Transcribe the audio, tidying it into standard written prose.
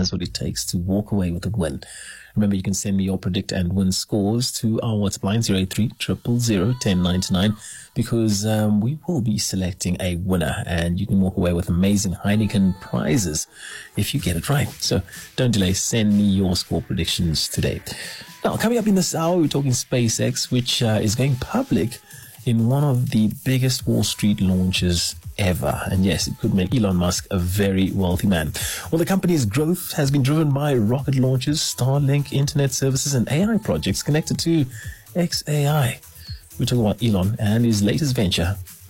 has what it takes to walk away with a win. Remember, you can send me your predict and win scores to our WhatsApp line 083 000 1099 because we will be selecting a winner and you can walk away with amazing Heineken prizes if you get it right. So don't delay. Send me your score predictions today. Now, coming up in this hour, we're talking SpaceX, which is going public in one of the biggest Wall Street launches ever. And yes, it could make Elon Musk a very wealthy man. Well, the company's growth has been driven by rocket launches, Starlink, internet services, and AI projects connected to XAI. We're talking about Elon and his latest venture,